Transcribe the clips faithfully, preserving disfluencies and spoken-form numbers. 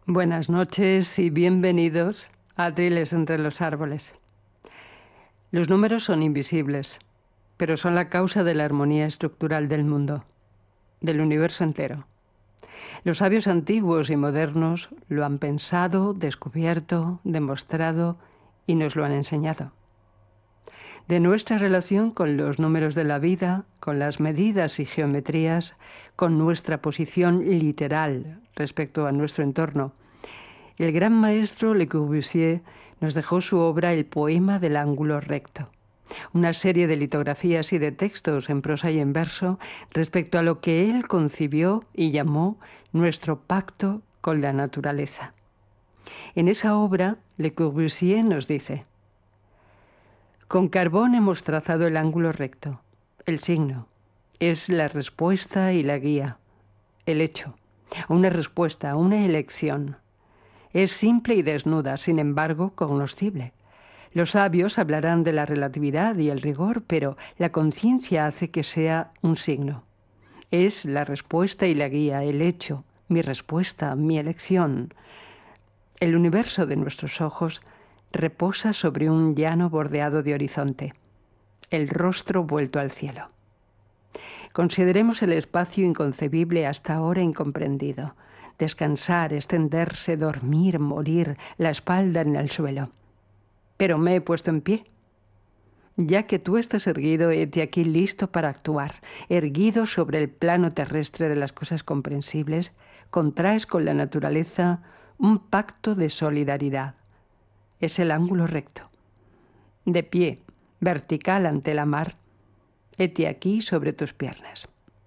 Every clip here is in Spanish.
Buenas noches y bienvenidos a Triles entre los árboles. Los números son invisibles, pero son la causa de la armonía estructural del mundo, del universo entero. Los sabios antiguos y modernos lo han pensado, descubierto, demostrado y nos lo han enseñado. De nuestra relación con los números de la vida, con las medidas y geometrías, con nuestra posición literal respecto a nuestro entorno, el gran maestro Le Corbusier nos dejó su obra El poema del ángulo recto, una serie de litografías y de textos en prosa y en verso respecto a lo que él concibió y llamó nuestro pacto con la naturaleza. En esa obra, Le Corbusier nos dice: con carbón hemos trazado el ángulo recto, el signo. Es la respuesta y la guía, el hecho, una respuesta, una elección. Es simple y desnuda, sin embargo, cognoscible. Los sabios hablarán de la relatividad y el rigor, pero la conciencia hace que sea un signo. Es la respuesta y la guía, el hecho, mi respuesta, mi elección. El universo de nuestros ojos reposa sobre un llano bordeado de horizonte, el rostro vuelto al cielo. Consideremos el espacio inconcebible hasta ahora incomprendido. Descansar, extenderse, dormir, morir, la espalda en el suelo. Pero me he puesto en pie. Ya que tú estás erguido, hete aquí listo para actuar. Erguido sobre el plano terrestre de las cosas comprensibles, contraes con la naturaleza un pacto de solidaridad. Es el ángulo recto. De pie, vertical ante la mar, hete aquí sobre tus piernas.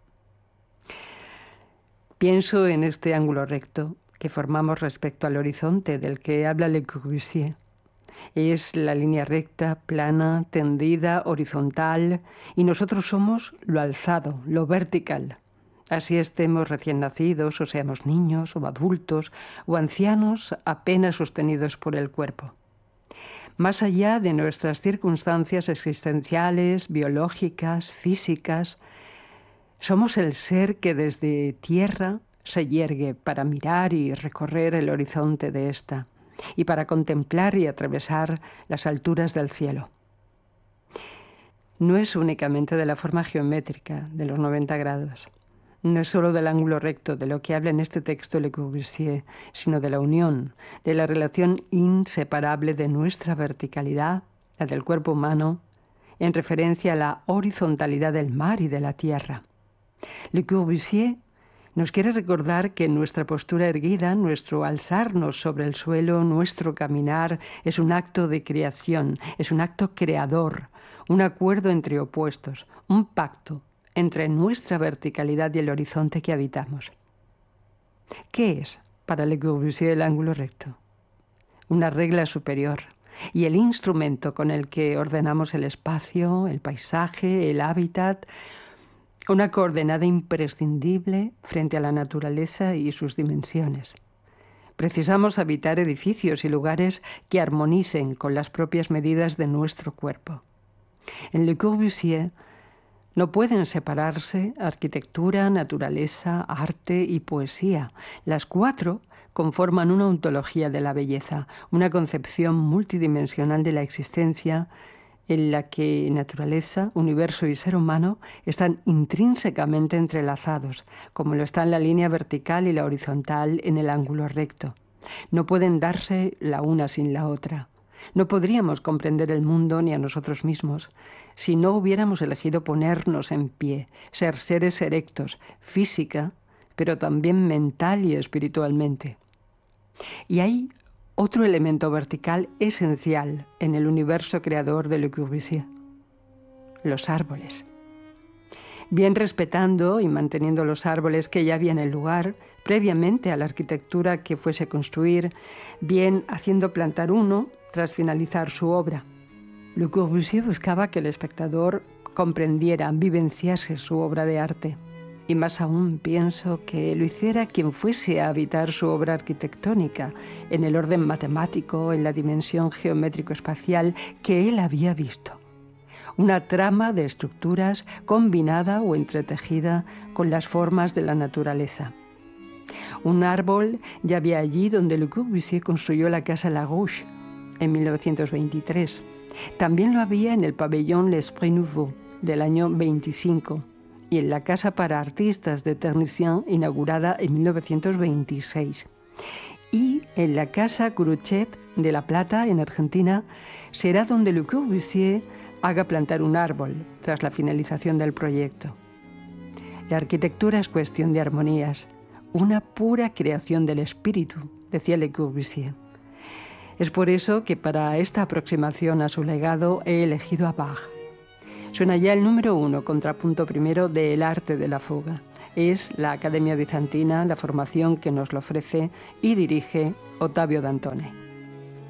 Pienso en este ángulo recto que formamos respecto al horizonte del que habla Le Corbusier. Es la línea recta, plana, tendida, horizontal, y nosotros somos lo alzado, lo vertical. Así estemos recién nacidos, o seamos niños, o adultos, o ancianos apenas sostenidos por el cuerpo. Más allá de nuestras circunstancias existenciales, biológicas, físicas, somos el ser que desde tierra se yergue para mirar y recorrer el horizonte de esta, y para contemplar y atravesar las alturas del cielo. No es únicamente de la forma geométrica de los noventa grados. No es solo del ángulo recto de lo que habla en este texto Le Corbusier, sino de la unión, de la relación inseparable de nuestra verticalidad, la del cuerpo humano, en referencia a la horizontalidad del mar y de la tierra. Le Corbusier nos quiere recordar que nuestra postura erguida, nuestro alzarnos sobre el suelo, nuestro caminar, es un acto de creación, es un acto creador, un acuerdo entre opuestos, un pacto entre nuestra verticalidad y el horizonte que habitamos. ¿Qué es para Le Corbusier el ángulo recto? Una regla superior y el instrumento con el que ordenamos el espacio, el paisaje, el hábitat, una coordenada imprescindible frente a la naturaleza y sus dimensiones. Precisamos habitar edificios y lugares que armonicen con las propias medidas de nuestro cuerpo. En Le Corbusier no pueden separarse arquitectura, naturaleza, arte y poesía. Las cuatro conforman una ontología de la belleza, una concepción multidimensional de la existencia en la que naturaleza, universo y ser humano están intrínsecamente entrelazados, como lo están la línea vertical y la horizontal en el ángulo recto. No pueden darse la una sin la otra. No podríamos comprender el mundo ni a nosotros mismos si no hubiéramos elegido ponernos en pie, ser seres erectos, física, pero también mental y espiritualmente. Y hay otro elemento vertical esencial en el universo creador de Le Corbusier: los árboles. Bien respetando y manteniendo los árboles que ya había en el lugar, previamente a la arquitectura que fuese a construir, bien haciendo plantar uno tras finalizar su obra. Le Corbusier buscaba que el espectador comprendiera, vivenciase su obra de arte. Y más aún pienso que lo hiciera quien fuese a habitar su obra arquitectónica, en el orden matemático, en la dimensión geométrico-espacial que él había visto. Una trama de estructuras combinada o entretejida con las formas de la naturaleza. Un árbol ya había allí donde Le Corbusier construyó la casa Larouche en mil novecientos veintitrés. También lo había en el pabellón L'Esprit Nouveau del año veinticinco y en la casa para artistas de Ternissien inaugurada en mil novecientos veintiséis. Y en la casa Cruchet de La Plata, en Argentina, será donde Le Corbusier haga plantar un árbol tras la finalización del proyecto. La arquitectura es cuestión de armonías, una pura creación del espíritu, decía Le Corbusier. Es por eso que para esta aproximación a su legado he elegido a Bach. Suena ya el número uno, contrapunto primero de El arte de la fuga. Es la Academia Bizantina, la formación que nos lo ofrece y dirige Ottavio Dantone.